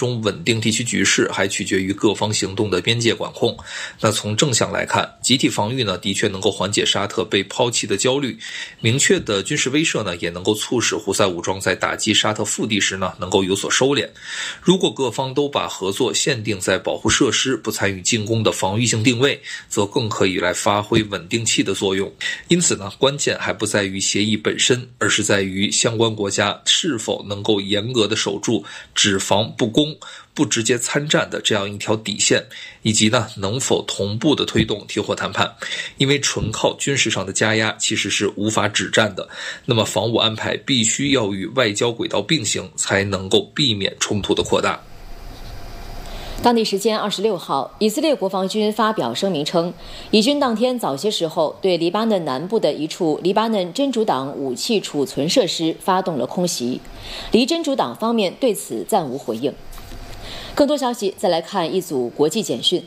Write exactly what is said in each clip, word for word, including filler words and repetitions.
终稳定地区局势还取决于各方行动的边界管控。那从正向来看，集体防御呢的确能够缓解沙特被抛弃的焦虑，明确的军事威慑呢也能够促使胡塞武装在打击沙特腹地时呢能够有所收敛。如果各方都把合作限定在保护设施，不参与进攻的防御性定位，则更可以来发挥稳定器的作用。因此呢，关键还不在于协议本身，而是在于相关国家是否能够严格的守住只防不攻、不直接参战的这样一条底线，以及呢能否同步的推动停火谈判。因为纯靠军事上的加压其实是无法止战的，那么防务安排必须要与外交轨道并行，才能够避免冲突的扩大。 当地时间二十六号，以色列国防军发表声明称，以军当天早些时候对黎巴嫩南部的一处黎巴嫩真主党武器储存设施发动了空袭，黎真主党方面对此暂无回应。更多消息，再来看一组国际简讯。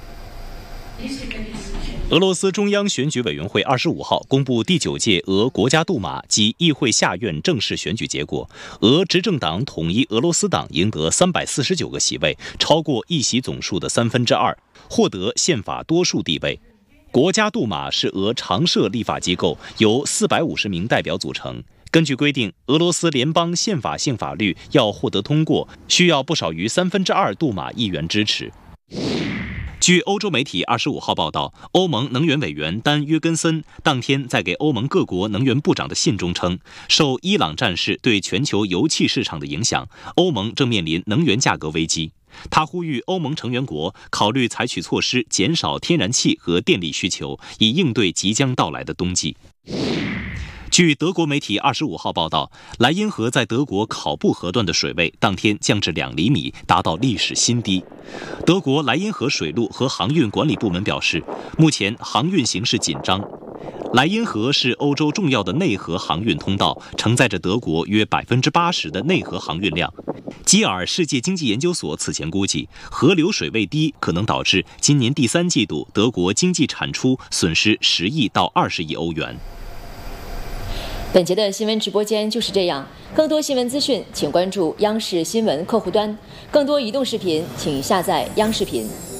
俄罗斯中央选举委员会二十五号公布第九届俄国家杜马及议会下院正式选举结果，俄执政党统一俄罗斯党赢得三百四十九个席位，超过议席总数的三分之二，获得宪法多数地位。国家杜马是俄常设立法机构，由四百五十名代表组成。根据规定，俄罗斯联邦宪法性法律要获得通过，需要不少于三分之二杜马议员支持。据欧洲媒体二十五号报道，欧盟能源委员丹·约根森当天在给欧盟各国能源部长的信中称，受伊朗战事对全球油气市场的影响，欧盟正面临能源价格危机。他呼吁欧盟成员国考虑采取措施，减少天然气和电力需求，以应对即将到来的冬季。据德国媒体二十五号报道，莱茵河在德国考布河段的水位当天降至两厘米，达到历史新低。德国莱茵河水路和航运管理部门表示，目前航运形势紧张。莱茵河是欧洲重要的内河航运通道，承载着德国约百分之八十的内河航运量。基尔世界经济研究所此前估计，河流水位低可能导致今年第三季度德国经济产出损失十亿到二十亿欧元。 本节的新闻直播间就是这样，更多新闻资讯请关注央视新闻客户端，更多移动视频请下载央视频。